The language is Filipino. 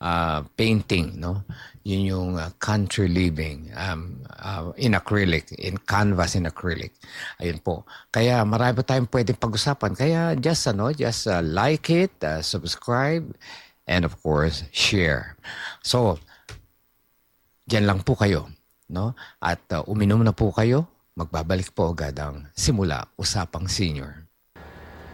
painting, no? Yun yung country living in acrylic, in canvas in acrylic. Ayun po. Kaya marami pa tayong pwedeng pag-usapan. Kaya just like it, subscribe, and of course, share. So, diyan lang po kayo, no? At uminom na po kayo. Magbabalik po agad ang Simula Usapang Senior.